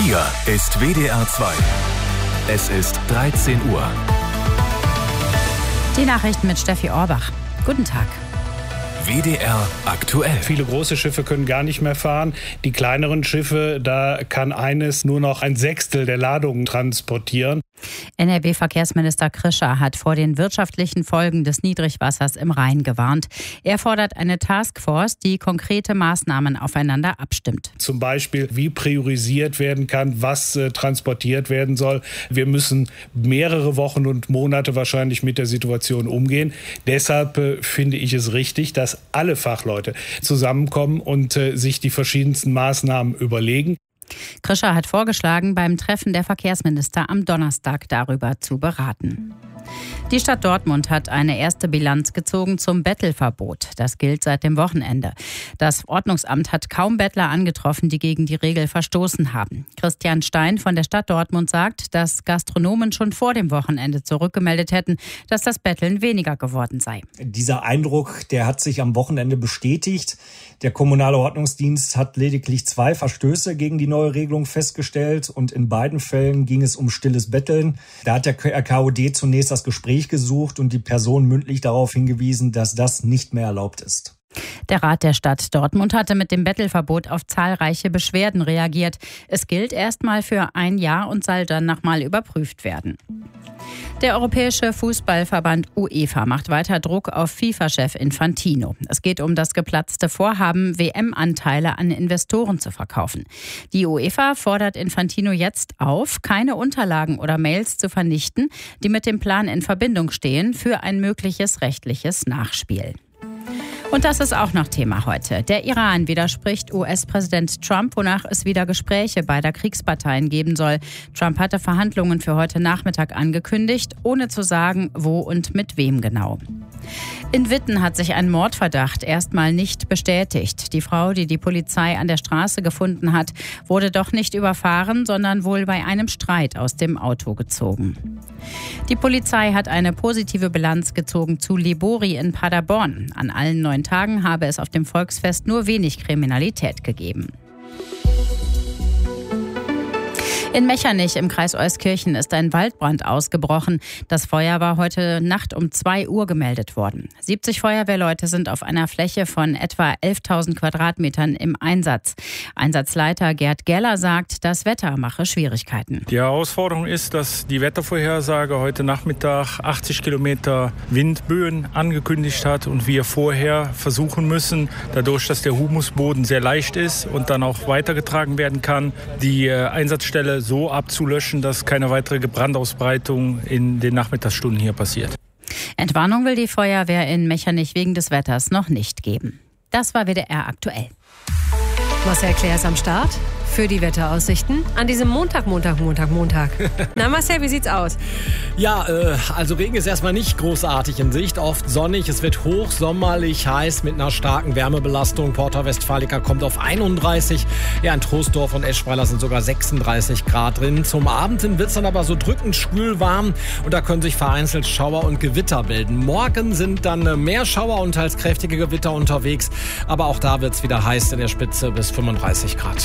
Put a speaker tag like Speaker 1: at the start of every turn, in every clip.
Speaker 1: Hier ist WDR 2. Es ist 13 Uhr.
Speaker 2: Die Nachrichten mit Steffi Orbach. Guten Tag.
Speaker 1: WDR aktuell.
Speaker 3: Viele große Schiffe können gar nicht mehr fahren. Die kleineren Schiffe, da kann eines nur noch ein Sechstel der Ladungen transportieren.
Speaker 2: NRW-Verkehrsminister Krischer hat vor den wirtschaftlichen Folgen des Niedrigwassers im Rhein gewarnt. Er fordert eine Taskforce, die konkrete Maßnahmen aufeinander abstimmt.
Speaker 3: Zum Beispiel, wie priorisiert werden kann, was transportiert werden soll. Wir müssen mehrere Wochen und Monate wahrscheinlich mit der Situation umgehen. Deshalb finde ich es richtig, dass alle Fachleute zusammenkommen und sich die verschiedensten Maßnahmen überlegen.
Speaker 2: Krischer hat vorgeschlagen, beim Treffen der Verkehrsminister am Donnerstag darüber zu beraten. Die Stadt Dortmund hat eine erste Bilanz gezogen zum Bettelverbot. Das gilt seit dem Wochenende. Das Ordnungsamt hat kaum Bettler angetroffen, die gegen die Regel verstoßen haben. Christian Stein von der Stadt Dortmund sagt, dass Gastronomen schon vor dem Wochenende zurückgemeldet hätten, dass das Betteln weniger geworden sei.
Speaker 4: Dieser Eindruck, der hat sich am Wochenende bestätigt. Der kommunale Ordnungsdienst hat lediglich 2 Verstöße gegen die neue Regelung festgestellt und in beiden Fällen ging es um stilles Betteln. Da hat der RKOD zunächst das Gespräch gesucht und die Person mündlich darauf hingewiesen, dass das nicht mehr erlaubt ist.
Speaker 2: Der Rat der Stadt Dortmund hatte mit dem Bettelverbot auf zahlreiche Beschwerden reagiert. Es gilt erstmal für 1 Jahr und soll dann nochmal überprüft werden. Der Europäische Fußballverband UEFA macht weiter Druck auf FIFA-Chef Infantino. Es geht um das geplatzte Vorhaben, WM-Anteile an Investoren zu verkaufen. Die UEFA fordert Infantino jetzt auf, keine Unterlagen oder Mails zu vernichten, die mit dem Plan in Verbindung stehen für ein mögliches rechtliches Nachspiel. Und das ist auch noch Thema heute. Der Iran widerspricht US-Präsident Trump, wonach es wieder Gespräche beider Kriegsparteien geben soll. Trump hatte Verhandlungen für heute Nachmittag angekündigt, ohne zu sagen, wo und mit wem genau. In Witten hat sich ein Mordverdacht erstmal nicht bestätigt. Die Frau, die die Polizei an der Straße gefunden hat, wurde doch nicht überfahren, sondern wohl bei einem Streit aus dem Auto gezogen. Die Polizei hat eine positive Bilanz gezogen zu Libori in Paderborn. An allen 9 Tagen habe es auf dem Volksfest nur wenig Kriminalität gegeben. In Mechernich im Kreis Euskirchen ist ein Waldbrand ausgebrochen. Das Feuer war heute Nacht um 2 Uhr gemeldet worden. 70 Feuerwehrleute sind auf einer Fläche von etwa 11.000 Quadratmetern im Einsatz. Einsatzleiter Gerd Geller sagt, das Wetter mache Schwierigkeiten.
Speaker 5: Die Herausforderung ist, dass die Wettervorhersage heute Nachmittag 80 Kilometer Windböen angekündigt hat und wir vorher versuchen müssen, dadurch, dass der Humusboden sehr leicht ist und dann auch weitergetragen werden kann, die Einsatzstelle so abzulöschen, dass keine weitere Brandausbreitung in den Nachmittagsstunden hier passiert.
Speaker 2: Entwarnung will die Feuerwehr in Mechernich wegen des Wetters noch nicht geben. Das war WDR aktuell.
Speaker 6: Marcel Claire ist am Start für die Wetteraussichten an diesem Montag. Na Marcel, wie sieht's aus?
Speaker 7: Ja, also Regen ist erstmal nicht großartig in Sicht, oft sonnig, es wird hochsommerlich heiß mit einer starken Wärmebelastung. Porta Westfalica kommt auf 31, ja in Troisdorf und Eschweiler sind sogar 36 Grad drin. Zum Abend hin wird's dann aber so drückend schwül warm und da können sich vereinzelt Schauer und Gewitter bilden. Morgen sind dann mehr Schauer und teils kräftige Gewitter unterwegs, aber auch da wird's wieder heiß in der Spitze bis 35 Grad.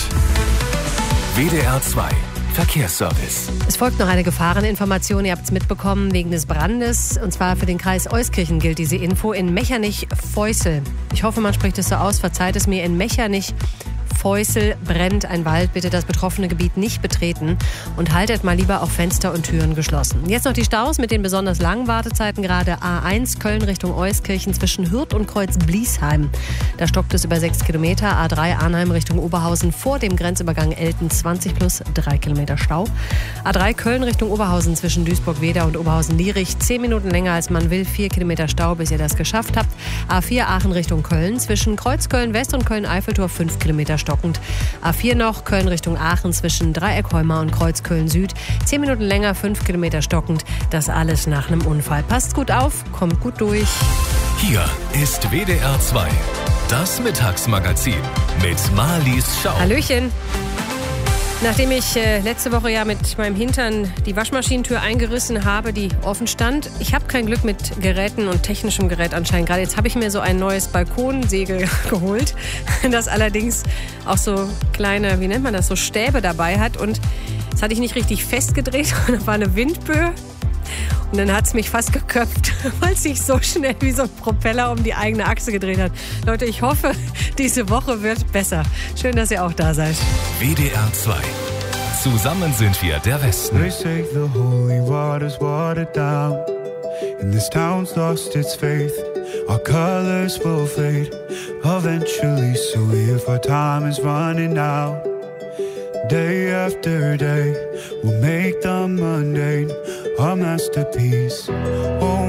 Speaker 1: WDR 2 Verkehrsservice.
Speaker 6: Es folgt noch eine Gefahreninformation, ihr habt es mitbekommen, wegen des Brandes. Und zwar für den Kreis Euskirchen gilt diese Info in Mechernich-Feusel. Ich hoffe, man spricht es so aus, verzeiht es mir, in Mechernich Feusel brennt ein Wald. Bitte das betroffene Gebiet nicht betreten und haltet mal lieber auch Fenster und Türen geschlossen. Jetzt noch die Staus mit den besonders langen Wartezeiten. Gerade A1 Köln Richtung Euskirchen zwischen Hürth und Kreuz-Bliesheim. Da stockt es über 6 Kilometer. A3 Arnheim Richtung Oberhausen vor dem Grenzübergang Elten 20 plus 3 Kilometer Stau. A3 Köln Richtung Oberhausen zwischen Duisburg-Weder und Oberhausen-Lierich 10 Minuten länger als man will. 4 Kilometer Stau, bis ihr das geschafft habt. A4 Aachen Richtung Köln zwischen Kreuzköln-West und Köln-Eiffeltor 5 Kilometer stockend. A4 noch Köln Richtung Aachen zwischen Dreieck-Heumar und Kreuzköln-Süd. 10 Minuten länger, 5 Kilometer stockend. Das alles nach einem Unfall. Passt gut auf, kommt gut durch.
Speaker 1: Hier ist WDR 2, das Mittagsmagazin mit Marlies Schau.
Speaker 6: Hallöchen. Nachdem ich letzte Woche ja mit meinem Hintern die Waschmaschinentür eingerissen habe, die offen stand. Ich habe kein Glück mit Geräten und technischem Gerät anscheinend. Gerade jetzt habe ich mir so ein neues Balkonsegel geholt, das allerdings auch so kleine, wie nennt man das, so Stäbe dabei hat. Und das hatte ich nicht richtig festgedreht und da war eine Windböe. Und dann hat es mich fast geköpft, weil es sich so schnell wie so ein Propeller um die eigene Achse gedreht hat. Leute, ich hoffe, diese Woche wird besser. Schön, dass ihr auch da seid.
Speaker 1: WDR 2. Zusammen sind wir der Westen.
Speaker 8: They say the holy water's watered down, and this town's lost its faith. Our colors will fade eventually, so if our time is running out, day after day, we'll make the mundane a masterpiece. Oh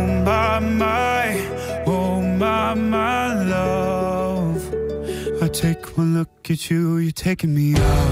Speaker 8: my love, I take one look at you, you're taking me out.